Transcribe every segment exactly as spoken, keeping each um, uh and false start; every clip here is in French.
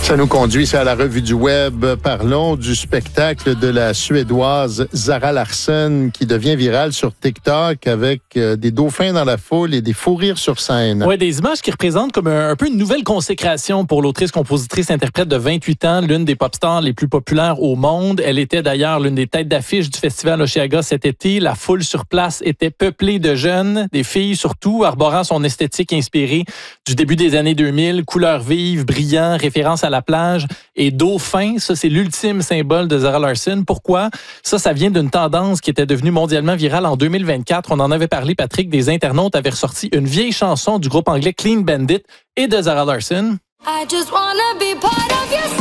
Ça nous conduit à la revue du web. Parlons du spectacle de la Suédoise Zara Larsson qui devient virale sur TikTok avec euh, des dauphins dans la foule et des fous rires sur scène. Oui, des images qui représentent comme un, un peu une nouvelle consécration pour l'autrice, compositrice, interprète de vingt-huit ans, l'une des pop stars les plus populaires au monde. Elle était d'ailleurs l'une des têtes d'affiche du festival Osheaga cet été. La foule sur place était peuplée de jeunes, des filles surtout, arborant son esthétique inspirée du début des années deux mille, couleurs vives, brillants, référence à la plage et dauphin. Ça, c'est l'ultime symbole de Zara Larsson. Pourquoi? Ça, ça vient d'une tendance qui était devenue mondialement virale en deux mille vingt-quatre. On en avait parlé, Patrick. Des internautes avaient ressorti une vieille chanson du groupe anglais Clean Bandit et de Zara Larsson. I just wanna be part of your...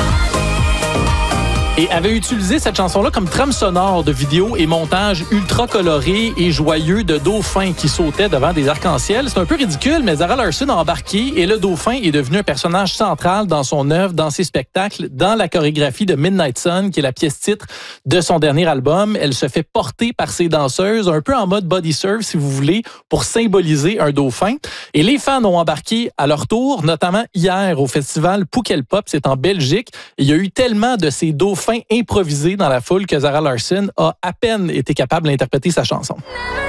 Et avait utilisé cette chanson-là comme trame sonore de vidéos et montages ultra colorés et joyeux de dauphins qui sautaient devant des arcs-en-ciel. C'est un peu ridicule, mais Zara Larsson a embarqué et le dauphin est devenu un personnage central dans son œuvre, dans ses spectacles, dans la chorégraphie de Midnight Sun, qui est la pièce-titre de son dernier album. Elle se fait porter par ses danseuses, un peu en mode body surf, si vous voulez, pour symboliser un dauphin. Et les fans ont embarqué à leur tour, notamment hier au festival Pukkelpop, c'est en Belgique. Il y a eu tellement de ces dauphins improvisés dans la foule que Zara Larsson a à peine été capable d'interpréter sa chanson.